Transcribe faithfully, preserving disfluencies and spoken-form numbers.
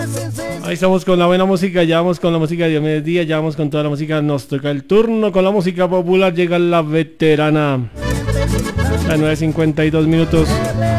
Ahí estamos con la buena música, ya vamos con la música de mediodía, ya vamos con toda la música, nos toca el turno con la música popular, llega la veterana. A nueve cincuenta y dos minutos.